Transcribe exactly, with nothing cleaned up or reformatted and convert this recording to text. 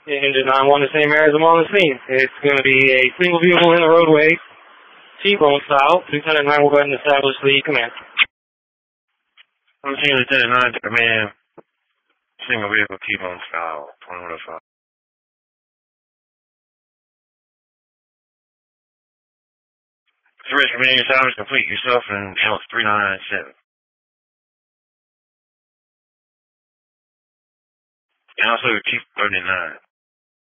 Engine nine one, the same areas I'm on the scene. It's going to be a single vehicle in the roadway, T-bone style. Lieutenant nine will go ahead and establish the command. I'm seeing Lieutenant nine to command, single vehicle T-bone style, twenty-one oh five. Service remaining assignments complete. Yourself and L three nine nine seven. And also Chief thirty-nine.